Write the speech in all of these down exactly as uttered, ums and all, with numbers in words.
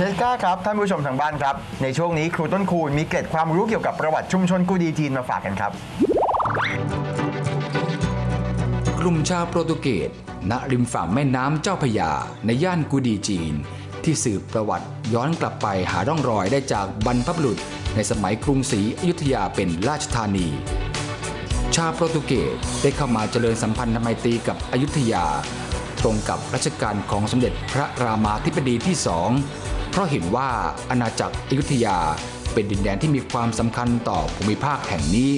ชสก้าครับท่านผู้ชมทางบ้านครับในช่วงนี้ครูต้นคูณมีเกร็ดความรู้เกี่ยวกับประวัติชุมชนกูดีจีนมาฝากกันครับกลุ่มชาวโปรตุเกสณริมฝั่งแม่น้ำเจ้าพระยาในย่านกูดีจีนที่สืบประวัติย้อนกลับไปหาร่องรอยได้จากบรรพบุรุษในสมัยกรุงศรีอยุธยาเป็นราชธานีชาวโปรตุเกสได้เข้ามาเจริญสัมพันธไมตรีกับอยุธยาตรงกับรัชกาลของสมเด็จพระรามาธิบดีที่สองเพราะเห็นว่าอาณาจักรอยุธยาเป็นดินแดนที่มีความสำคัญต่อภูมิภาคแห่งนี้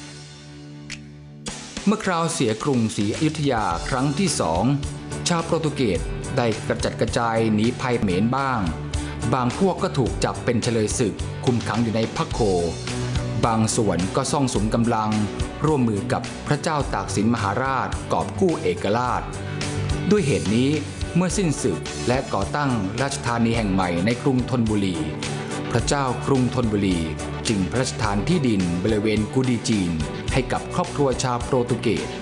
เมื่อคราวเสียกรุงศรีอยุธยาครั้งที่สองชาวโปรตุเกสได้กระจัดกระจายหนีภัยเขมรบ้างบางพวกก็ถูกจับเป็นเฉลยศึกคุมขังอยู่ในพระโคบางส่วนก็ซ่องสุมกำลังร่วมมือกับพระเจ้าตากสินมหาราชกอบกู้เอกราชด้วยเหตุนี้เมื่อสิ้นศึกและก่อตั้งราชธานีแห่งใหม่ในกรุงธนบุรีพระเจ้ากรุงธนบุรีจึงพระราชทานที่ดินบริเวณกูดีจีนให้กับครอบครัวชาวโปรตุเกส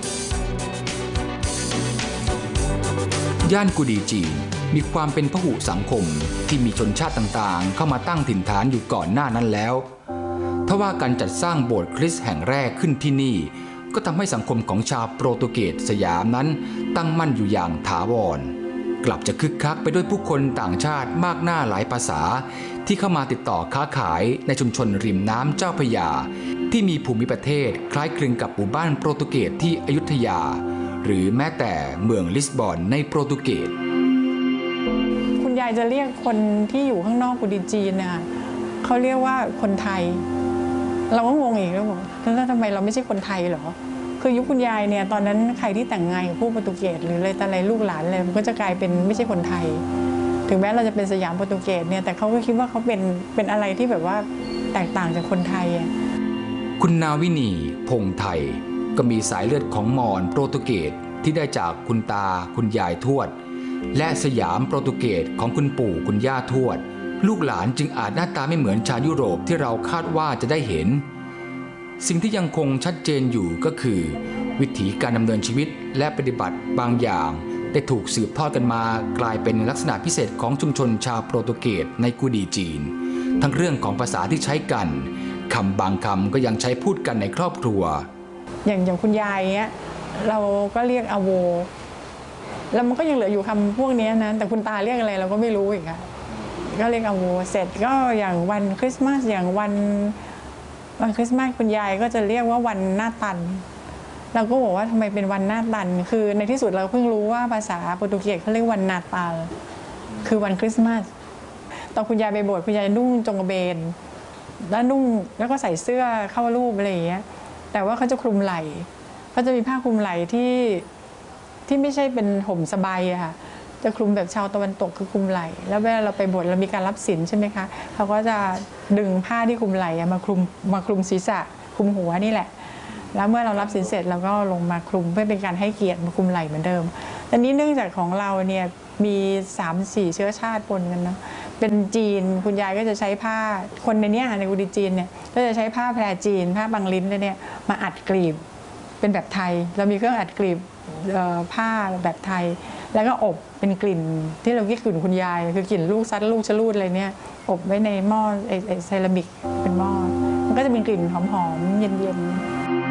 ย่านกูดีจีนมีความเป็นพหุสังคมที่มีชนชาติต่างๆเข้ามาตั้งถิ่นฐานอยู่ก่อนหน้านั้นแล้วทว่าการจัดสร้างโบสถ์คริสต์แห่งแรกขึ้นที่นี่ก็ทำให้สังคมของชาวโปรตุเกสสยามนั้นตั้งมั่นอยู่อย่างถาวรกลับจะคึกคักไปด้วยผู้คนต่างชาติมากหน้าหลายภาษาที่เข้ามาติดต่อค้าขายในชุมชนริมน้ำเจ้าพระยาที่มีภูมิประเทศคล้ายคลึงกับหมู่บ้านโปรตุเกสที่อยุธยาหรือแม้แต่เมืองลิสบอนในโปรตุเกสคุณยายจะเรียกคนที่อยู่ข้างนอกกูดีจีนเนี่ยเขาเรียกว่าคนไทยเราก็งงอีกแล้วบอกแล้วทำไมเราไม่ใช่คนไทยเหรอคือยุคคุณยายเนี่ยตอนนั้นใครที่แต่งงานกับผู้โปรตุเกสหรืออะไรแต่อะไรลูกหลานเลยมันก็จะกลายเป็นไม่ใช่คนไทยถึงแม้เราจะเป็นสยามโปรตุเกสเนี่ยแต่เขาก็คิดว่าเขาเป็นเป็นอะไรที่แบบว่าแตกต่างจากคนไทยคุณนาวินีพงไทยก็มีสายเลือดของมอญโปรตุเกสที่ได้จากคุณตาคุณยายทวดและสยามโปรตุเกสของคุณปู่คุณย่าทวดลูกหลานจึงอาจหน้าตาไม่เหมือนชาวยุโรปที่เราคาดว่าจะได้เห็นสิ่งที่ยังคงชัดเจนอยู่ก็คือวิถีการดำเนินชีวิตและปฏิบัติบางอย่างได้ถูกสืบทอดกันมากลายเป็นลักษณะพิเศษของชุมชนชาวโปรตุเกสในกูดีจีนทั้งเรื่องของภาษาที่ใช้กันคำบางคำก็ยังใช้พูดกันในครอบครัวอย่างอย่างคุณยายเนี้ยเราก็เรียกอาโวแล้วมันก็ยังเหลืออยู่คำพวกนี้นะแต่คุณตาเรียกอะไรเราก็ไม่รู้อีกค่ะก็เรียกอาโวเสร็จก็อย่างวันคริสต์มาสอย่างวันวันคริสต์มาสคุณยายก็จะเรียกว่าวันหน้าตันเราก็บอกว่าทำไมเป็นวันหน้าตันคือในที่สุดเราเพิ่งรู้ว่าภาษาโปรตุเกสเขาเรียกวันนาตาลคือวันคริสต์มาสตอนคุณยายไปโบสถ์คุณยายนุ่งจงกระเบนแล้วนุ่งแล้วก็ใส่เสื้อเข้ารูปอะไรอย่างเงี้ยแต่ว่าเขาจะคลุมไหล่เขาจะมีผ้าคลุมไหล่ที่ที่ไม่ใช่เป็นห่มสบายอะค่ะจะคลุมแบบชาวตะวันตกคือคลุมไหล่แล้วเวลาเราไปโบสถ์เรามีการรับศีลใช่ไหมคะเขาก็จะดึงผ้าที่คลุมไหล่มาคลุมมาคลุมศีรษะคลุมหัวนี่แหละแล้วเมื่อเรารับศีลเสร็จเราก็ลงมาคลุมเพื่อเป็นการให้เกียรติมาคลุมไหล่เหมือนเดิมแต่นี้เนื่องจากของเราเนี่ยมี สามสี่ เชื้อชาติปนกันเนาะเป็นจีนคุณยายก็จะใช้ผ้าคนในนี้ในกูดีจีนเนี่ยก็จะใช้ผ้าแพรจีนผ้าบางลิ้นเนี่ยมาอัดกลีบเป็นแบบไทยเรามีเครื่องอัดกลีบผ้าแบบไทยแล้วก็อบเป็นกลิ่นที่เราเรียกกลิ่นคุณยายคือกลิ่นลูกซัดลูกชะลูดอะไรเนี่ยอบไว้ในหม้อไอเซรามิกเป็นหม้อมันก็จะเป็นกลิ่นหอมๆเย็นๆ